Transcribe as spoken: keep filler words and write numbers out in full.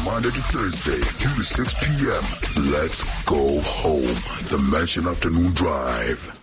Monday to Thursday, three to six p.m. Let's go home. The Mansion Afternoon Drive.